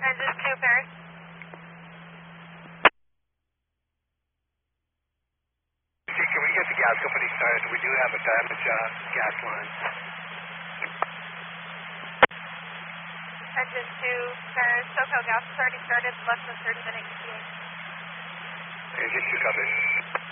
Engine 2, Paris. Can we get the gas company started? We do have a damaged gas line. Engine 2, Paris. SoCal gas has already started. Less than 30 minutes ETA. Engine 2 covered.